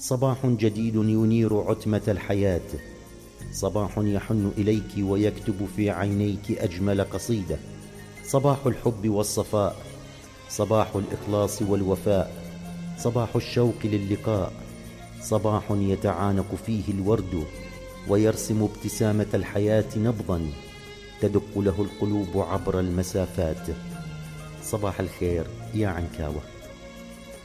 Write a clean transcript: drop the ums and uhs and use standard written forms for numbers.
صباح جديد ينير عتمة الحياة، صباح يحن إليك ويكتب في عينيك أجمل قصيدة. صباح الحب والصفاء، صباح الإخلاص والوفاء، صباح الشوق للقاء، صباح يتعانق فيه الورد ويرسم ابتسامة الحياة نبضا تدق له القلوب عبر المسافات. صباح الخير يا عنكاوة.